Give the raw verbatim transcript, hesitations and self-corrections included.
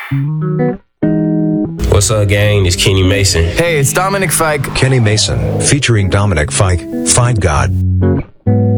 What's up, gang? It's Kenny Mason. Hey, it's Dominic Fike. Kenny Mason, featuring Dominic Fike, Fight God.